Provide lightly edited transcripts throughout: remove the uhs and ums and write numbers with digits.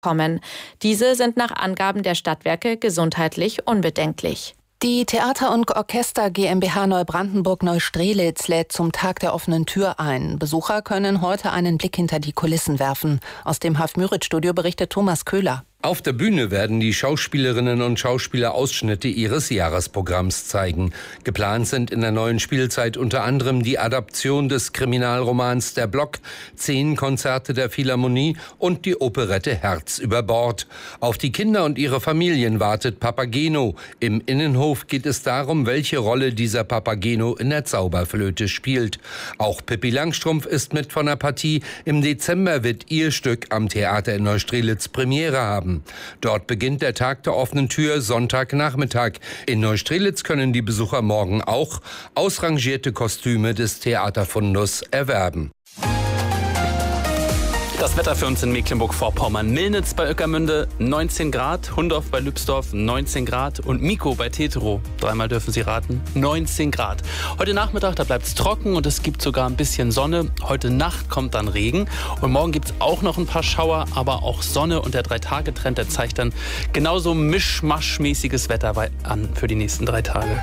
kommen. Diese sind nach Angaben der Stadtwerke gesundheitlich unbedenklich. Die Theater- und Orchester GmbH Neubrandenburg-Neustrelitz lädt zum Tag der offenen Tür ein. Besucher können heute einen Blick hinter die Kulissen werfen. Aus dem Haf-Müritz-Studio berichtet Thomas Köhler. Auf der Bühne werden die Schauspielerinnen und Schauspieler Ausschnitte ihres Jahresprogramms zeigen. Geplant sind in der neuen Spielzeit unter anderem die Adaption des Kriminalromans Der Block, 10 Konzerte der Philharmonie und die Operette Herz über Bord. Auf die Kinder und ihre Familien wartet Papageno. Im Innenhof geht es darum, welche Rolle dieser Papageno in der Zauberflöte spielt. Auch Pippi Langstrumpf ist mit von der Partie. Im Dezember wird ihr Stück am Theater in Neustrelitz Premiere haben. Dort beginnt der Tag der offenen Tür Sonntagnachmittag. In Neustrelitz können die Besucher morgen auch ausrangierte Kostüme des Theaterfundus erwerben. Das Wetter für uns in Mecklenburg-Vorpommern. Milnitz bei Ueckermünde 19 Grad, Hundorf bei Lübsdorf 19 Grad und Miko bei Teterow, dreimal dürfen Sie raten, 19 Grad. Heute Nachmittag, da bleibt es trocken und es gibt sogar ein bisschen Sonne. Heute Nacht kommt dann Regen und morgen gibt es auch noch ein paar Schauer, aber auch Sonne und der 3-Tage-Trend, der zeigt dann genauso mischmaschmäßiges Wetter an für die nächsten 3 Tage.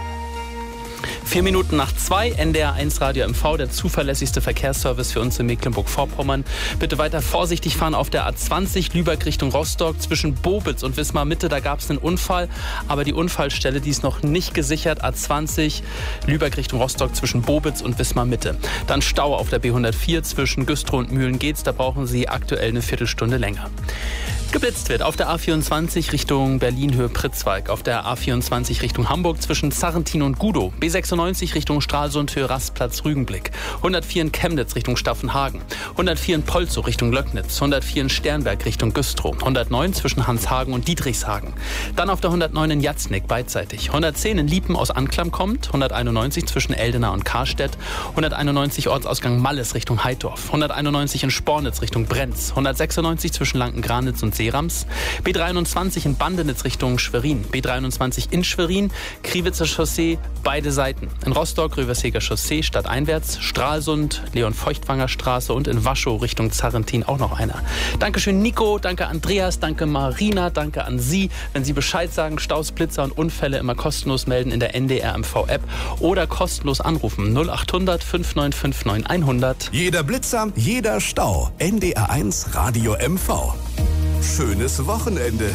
4 Minuten nach 2, NDR 1 Radio MV, der zuverlässigste Verkehrsservice für uns in Mecklenburg-Vorpommern. Bitte weiter vorsichtig fahren auf der A20 Lübeck Richtung Rostock zwischen Bobitz und Wismar Mitte. Da gab es einen Unfall, aber die Unfallstelle, die ist noch nicht gesichert. A20 Lübeck Richtung Rostock zwischen Bobitz und Wismar Mitte. Dann Stau auf der B104 zwischen Güstrow und Mühlen-Geetz. Da brauchen Sie aktuell eine Viertelstunde länger. Geblitzt wird auf der A24 Richtung Berlin-Höhe Pritzwalk, auf der A24 Richtung Hamburg zwischen Sarrentin und Gudow, B96 Richtung Stralsund-Höhe Rastplatz Rügenblick, 104 in Chemnitz Richtung Staffenhagen, 104 in Polzow Richtung Löcknitz, 104 in Sternberg Richtung Güstrow, 109 zwischen Hanshagen und Dietrichshagen. Dann auf der 109 in Jatznick beidseitig, 110 in Liepen aus Anklam kommt, 191 zwischen Eldena und Karstedt, 191 Ortsausgang Malles Richtung Heidorf, 191 in Spornitz Richtung Brenz, 196 zwischen Lanken-Granitz und Seerams, B23 in Bandenitz Richtung Schwerin, B23 in Schwerin, Kriwitzer Chaussee, beide Seiten. In Rostock, Röversheger Chaussee, stadteinwärts, Stralsund, Leon-Feuchtwanger Straße und in Waschow Richtung Zarrentin auch noch einer. Dankeschön Nico, danke Andreas, danke Marina, danke an Sie. Wenn Sie Bescheid sagen, Staus, Blitzer und Unfälle immer kostenlos melden in der NDR MV-App oder kostenlos anrufen 0800 5959 100. Jeder Blitzer, jeder Stau. NDR 1 Radio MV. Schönes Wochenende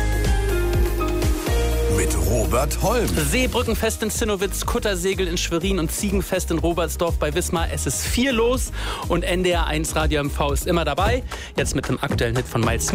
mit Robert Holm. Seebrückenfest in Zinnowitz, Kuttersegel in Schwerin und Ziegenfest in Robertsdorf bei Wismar. Es ist viel los und NDR 1 Radio MV ist immer dabei. Jetzt mit dem aktuellen Hit von Miles